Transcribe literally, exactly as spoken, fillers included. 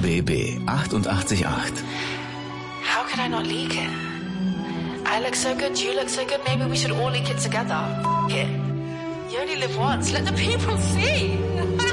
W B achtundachtzig Komma acht. How could I not leak it? I look so good, you look so good, maybe we should all leak it together. F it. You only live once, let the people see.